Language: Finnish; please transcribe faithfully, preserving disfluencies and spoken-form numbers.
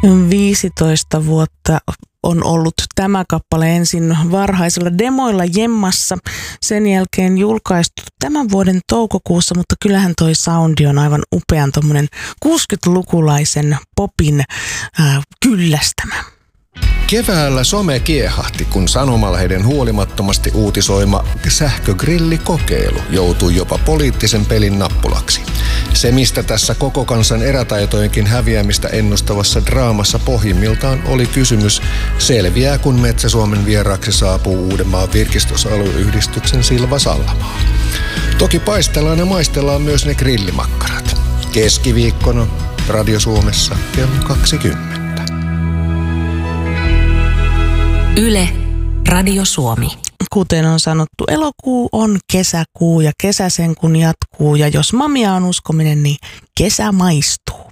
viisitoista vuotta on ollut tämä kappale ensin varhaisilla demoilla jemmassa, sen jälkeen julkaistu tämän vuoden toukokuussa, mutta kyllähän toi soundi on aivan upean tommonen kuusikymmentälukulaisen popin äh, kyllästämä. Keväällä some kiehahti, kun sanomalehden huolimattomasti uutisoima sähkögrillikokeilu joutui jopa poliittisen pelin nappulaksi. Se, mistä tässä koko kansan erätaitojenkin häviämistä ennustavassa draamassa pohjimmiltaan oli kysymys, selviää kun Metsä-Suomen vieraaksi saapuu Uudenmaan virkistysalueyhdistyksen Silva Sallamaa. Toki paistellaan ja maistellaan myös ne grillimakkarat. Keskiviikkona Radio Suomessa kello kaksikymmentä. Yle, Radio Suomi. Kuten on sanottu, elokuu on kesäkuu ja kesä sen kun jatkuu. Ja jos mamia on uskominen, niin kesä maistuu.